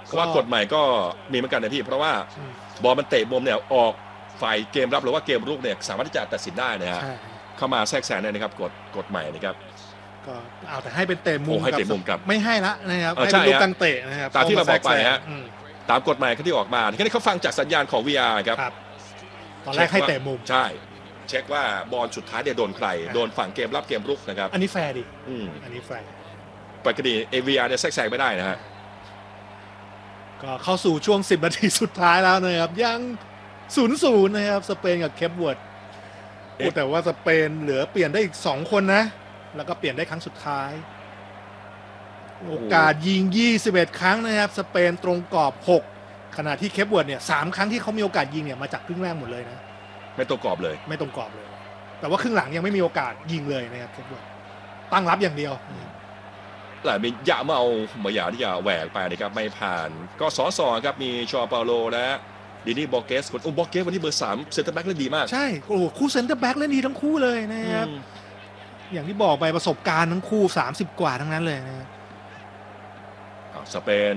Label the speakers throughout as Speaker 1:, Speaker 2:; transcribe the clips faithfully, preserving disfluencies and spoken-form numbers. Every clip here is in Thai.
Speaker 1: เพราะว่ากฎใหม่ก็มีเหมือนกันนะพี่เพราะว่าบอลมันเตะมุมเนี่ยออกฝ่ายเกมรับหรือว่าเกมรุกเนี่ยสามารถที่จะตัดสินได้นะฮะเข้ามาแทรกแซงได้นะครับกฎกฎใหม่นะครับ
Speaker 2: ก็เอาแต่ให้เป็นเตะมุม
Speaker 1: ให้เตะมุมกับ
Speaker 2: ไม่ให้ละนะครับให้เป็นลูกตั้งเตะนะครับ
Speaker 1: ตามที่เราบอกไปฮะตามกฎหมายที่ออกมาที่เขาฟังจากสัญญาณของ วี อาร์ ครับ
Speaker 2: ตอนแรกให้เตะมุม
Speaker 1: ใช่เช็คว่าบอลสุดท้ายเนี่ยโดนใครโดนฝั่งเกมรับเกมรุกนะครับ
Speaker 2: อันนี้แฟร์ดิ
Speaker 1: อั
Speaker 2: นนี้แฟร์
Speaker 1: ปกติ เอ วี อาร์ เนี่ยแทรกแซงไม่ได้นะฮะ
Speaker 2: ก็เข้าสู่ช่วงสิบนาทีสุดท้ายแล้วนะครับยังศูนย์ศูนย์นะครับสเปนกับเคปเวิร์ดแต่ว่าสเปนเหลือเปลี่ยนได้อีกสองคนนะแล้วก็เปลี่ยนได้ครั้งสุดท้ายโอกาสยิงยี่สิบเอ็ดครั้งนะครับสเปนตรงกรอบหกขณะที่เคปเวิร์ดเนี่ยสามครั้งที่เขามีโอกาสยิงเนี่ยมาจากครึ่งแรกหมดเลยนะ
Speaker 1: ไม่ตรงกรอบเลย
Speaker 2: ไม่ตรงกรอบเลยแต่ว่าครึ่งหลังยังไม่มีโอกาสยิงเลยนะครับเคปเวิร์ดตั้งรับอย่างเดียว
Speaker 1: หลายมียะมาเอาหมายาที่จะแหวกไปนะครับไม่ผ่านก็สอสอครับมีชอเปาโลและดินี่บอเกสคนอุ้มบอเกสวันนี้เบอร์สามเซนเตอร์แบ็กเล่นดีมาก
Speaker 2: ใช่โอ้คู่เซนเตอร์แบ็กเล่นดีทั้งคู่เลยนะครับอย่างที่บอกไปประสบการณ์ทั้งคู่สามสิบกว่าทั้งนั้นเลยนะ
Speaker 1: สเปน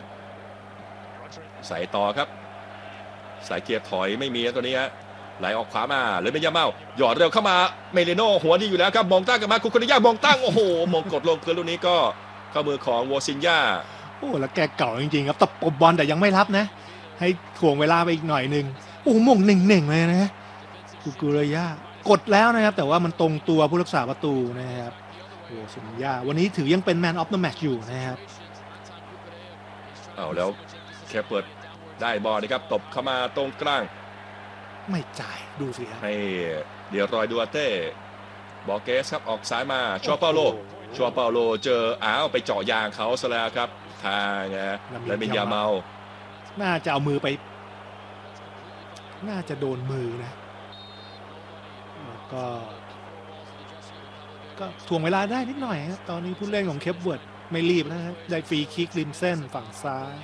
Speaker 1: ใส่ต่อครับสายเกียร์ถอยไม่มีตัวนี้ฮะไหลออกขวามาเลยไม่ยาเมาหยอดเร็วเข้ามาเมเลโน่หัวดีอยู่แล้วครับมองตั้งกันมาคุคนิยามองตั้งโอ้โหมองกดลงพื้นลูกนี้ก็เข้ามือของวอซินยา
Speaker 2: โอ้แล้วแกเก่าจริงๆครับตะปบบอลแต่ยังไม่รับนะให้ถ่วงเวลาไปอีกหน่อยนึงโอ้มงหนึ่งหนึ่งเลยนะคุกุระยากดแล้วนะครับแต่ว่ามันตรงตัวผู้รักษาประตูนะครับโอ้ซินยาวันนี้ถือยังเป็นแมนออฟเดอะแมตช์อยู่นะครับ
Speaker 1: เอาแล้วแค่เปิดได้บอลนะครับตบเข้ามาตรงกลาง
Speaker 2: ไม่จ่ายดูสิครับ
Speaker 1: ให้เดียรอยดูอาเต้บอเกสครับออกซ้ายมาชัวเปาโลชัวเปาโลเจออ้าวไปเจาะยางเขาซะแล้วครับทางนะแล้วเป็นยาเมา
Speaker 2: น่าจะเอามือไปน่าจะโดนมือนะแล้วก็ก็ถ่วงเวลาได้นิดหน่อยครับตอนนี้ผู้เล่นของเคปเวิร์ดไม่รีบนะครับได้ฟรีคิกริมเส้นฝั่งซ้าย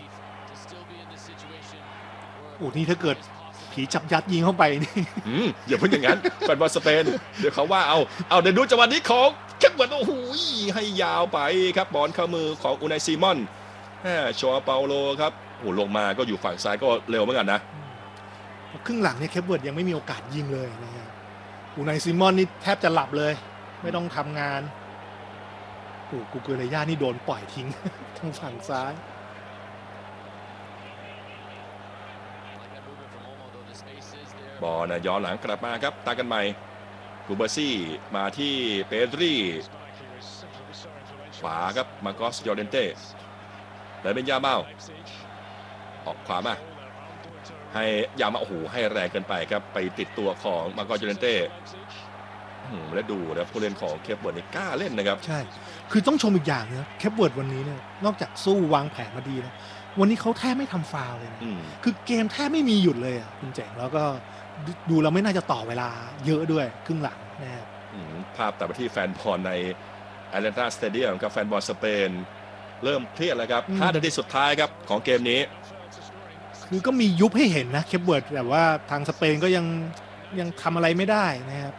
Speaker 2: โอ้นี่ถ้าเกิดผีจับยัดยิงเข้าไปนี่
Speaker 1: อย่าเพิ่งอย่างนั้นแฟนบอลสเปนเดี๋ยวเขาว่าเอาเอาเดี๋ยวดูจังหวะนี้ของเคปเวิร์ดโอ้โหให้ยาวไปครับบอลเข้ามือของอูไนซีมอนชัวเปาโลครับโอ้ลงมาก็อยู่ฝั่งซ้ายก็เร็วเหมือนกันนะ
Speaker 2: ครึ่งหลังเนี่ยเคปเวิร์ดยังไม่มีโอกาสยิงเลยนะครับอูไนซีมอนนี่แทบจะหลับเลยไม่ต้องทำงานโอ้กูเกเรย่านี่โดนปล่อยทิ้งทางฝั่งซ้าย
Speaker 1: บอลนะย้อนหลังกลับมาครับตากันใหม่กูเบอร์ซี่มาที่เปดรีขวาครับมาโกสยอร์เดนเต้เลยเป็นยาเมาออกขวามาให้ยามาโอ้โหให้แรงเกินไปครับไปติดตัวของมาโกสยอร์เดนเต้และดูนะผู้เล่นของเคปเวิร์ดนี่กล้าเล่นนะครับ
Speaker 2: ใช่คือต้องชมอีกอย่างนะเคปเวิร์ดวันนี้เนี่ยนอกจากสู้วางแผนมาดีแล้ววันนี้เขาแทบไม่ทำฟาวล์เลยนะคือเกมแทบไม่มีหยุดเลยอ่ะคุณเจ๋งแล้วก็ดูเราไม่น่าจะต่อเวลาเยอะด้วยครึ่งหลังนะครับ
Speaker 1: ภาพตัดไปที่แฟนบอลในแอตแลนตาสเตเดียมกับแฟนบอลสเปนเริ่มเครียดแล้วครับห้านาทีสุดท้ายครับของเกมนี้
Speaker 2: คือก็มียุบให้เห็นนะเคปเวิร์ดแต่ว่าทางสเปนก็ยังยังทำอะไรไม่ได้นะครับ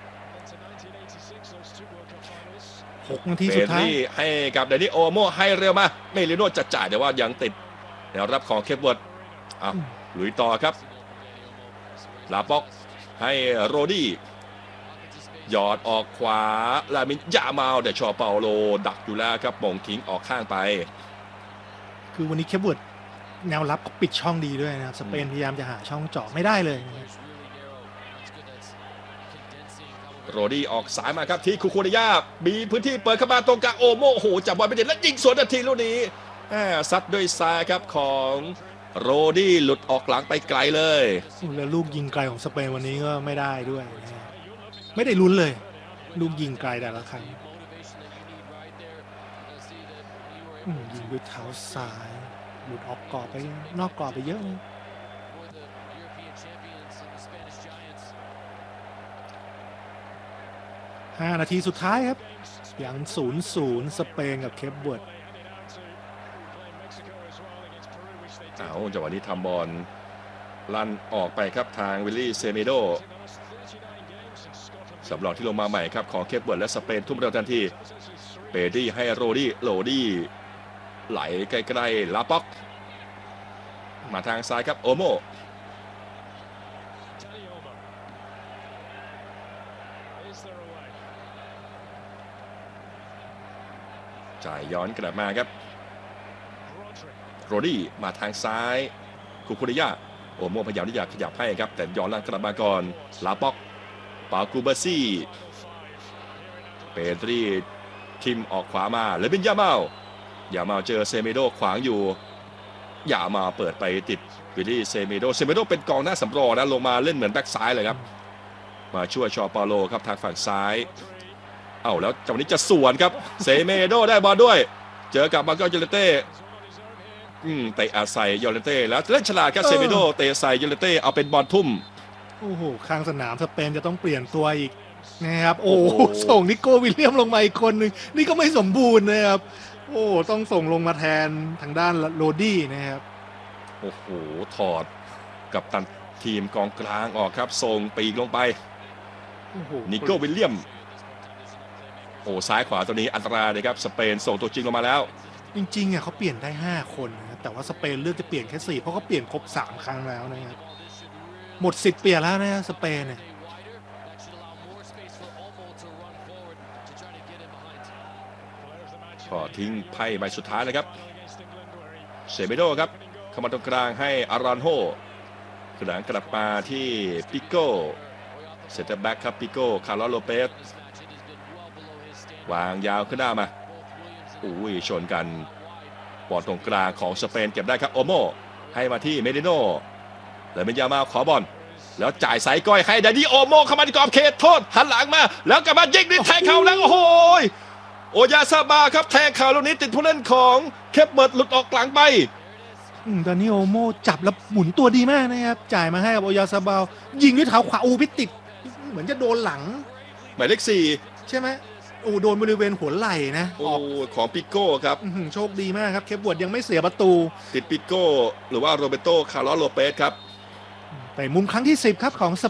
Speaker 2: หกนาทีสุดท้าย
Speaker 1: ให้กับเดนิโอโมให้เร็วมาเมลิโนจะจ่ายแต่ว่ายังติดแนวรับของเคปเวิร์ดอ่ะลุยต่อครับลาป็อกให้โรดี้หยอดออกขวาลามินยาเมาแต่ชอเปาโลดักอยู่แล้วครับมงทิ้งออกข้างไป
Speaker 2: คือวันนี้เคปเวิร์ดแนวรับปิดช่องดีด้วยนะครับสเปนพยายามจะหาช่องเจาะไม่ได้เลย
Speaker 1: โรดี้ออกสายมาครับที่คูคูนิยามีพื้นที่เปิดเข้ามาตรงกลางโอโมโอ้โหจับบอลไปเด็ดและยิงสวนนาทีลูกนี้ซัดด้วยซ้ายครับของโรดี้หลุดออกหลังไปไกลเลย
Speaker 2: แล้วลูกยิงไกลของสเปนวันนี้ก็ไม่ได้ด้วยไม่ได้ลุ้นเลยลูกยิงไกลแต่ละครั้งยิงด้วยเท้าซ้ายหลุดออกกรอบไปนอกกรอบไปเยอะเลยห้านาทีสุดท้ายครับยังศูนย์ศูนย์สเปนกับเคปเวิร์ด
Speaker 1: เอาจังหวะนี้ทำบอลลั่นออกไปครับทางวิลลี่เซเมโดสำรองที่ลงมาใหม่ครับของเคปเวิร์ดและสเปนทุ่มเร็วทันทีเปดี้ให้โรดี้โรดี้ไหลใกล้ๆลาป็อกมาทางซ้ายครับโอโมจ่ายย้อนกลับมาครับโรดี้มาทางซ้ายคุคุริยะโอโมพยายามที่จะขยับให้ครับแต่ย้อนหลังกลับมาก่อนลาป็อกปากูเบอร์ซี่เปตรีทิมออกขวามาแล้วเป็นยาเมายาเมาเจอเซเมโดขวางอยู่ยามาเปิดไปติดวิลลี่เซเมโดเซเมโดเป็นกองหน้าสำรองนะลงมาเล่นเหมือนแบ็กซ้ายเลยครับมาช่วยชอปาโลครับทางฝั่งซ้ายเอ้าแล้วจังหวะนี้จะสวนครับเซเมโดได้บอลด้วยเจอกับมาโกยอเลเต้อืมเตะอาศัยยอเลเต้แล้วเล่นฉลาดครับเซเมโดเตะใส่ยอเลเต้เอาเป็นบอลทุ่ม
Speaker 2: โอ้โหข้างสนามสเปนจะต้องเปลี่ยนตัวอีกนะครับโอ้ส่งนิโก้วิลเลียมลงมาอีกคนหนึ่งนี่ก็ไม่สมบูรณ์นะครับโอ้ต้องส่งลงมาแทนทางด้านโรดี้นะครับ
Speaker 1: โอ้โหถอดกับตันทีมกองกลางออกครับส่งปีกลงไปนิโก้วิลเลียมโอ้ซ้ายขวาตัวนี้อันตรายเลยครับสเปนส่งตัวจริงลงมาแล้ว
Speaker 2: จริงๆอ่ะเขาเปลี่ยนได้ห้าคนนะแต่ว่าสเปนเลือกจะเปลี่ยนแค่สี่เพราะเขาเปลี่ยนครบสามครั้งแล้วนะครับหมดสิทธิ์เปลี่ยนแล้วนะสเปนเนี่ย
Speaker 1: ก็ทิ้งไพ่ใบสุดท้ายนะครับเซเบโดครับเข้ามาตรงกลางให้อารานโฮกระดังกลับมาที่ปิโก้เซตเตอร์แบ็กครับปิโก้คาร์ลโลเปสวางยาวขึ้นหน้ามาอุ้ยชนกันบอลตรงกลางของสเปนเก็บได้ครับโอโมให้มาที่เมดิโนแล้วเมนยามาขอบอลแล้วจ่ายสายก้อยให้ดานิโอโมเข้ามาในกรอบเขตโทษหันหลังมาแล้วกลับมายิงด้วยแทงเข่าแล้วโอ้โหโอยาซาบาครับแทงเข่าลูกนี้ติดผู้เล่นของเคปเบิร์ดหลุดออกหลังไป
Speaker 2: ดานิโอโมจับแล้วหมุนตัวดีมากนะครับจ่ายมาให้กับโอยาซาบายิงด้วยเท้าขวาอูพิติดเหมือนจะโดนหลัง
Speaker 1: หมายเลขสี่
Speaker 2: ใช่ไหมโอ้โดนบริเวณหัวไหล่นะ
Speaker 1: โอ้ของปิโก้ครับ
Speaker 2: โชคดีมากครับเคปเบิร์ดยังไม่เสียประตู
Speaker 1: ติดปิโก้หรือว่าโรเบโตคาร์ลโลเปสครับ
Speaker 2: ไปมุมครั้งที่สิบครับของส